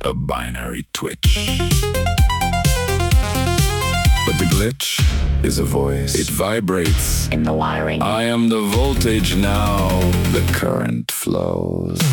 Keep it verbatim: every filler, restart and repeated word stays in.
a binary twitch. But the glitch is a voice. It vibrates in the wiring. I am the voltage now. The current flows.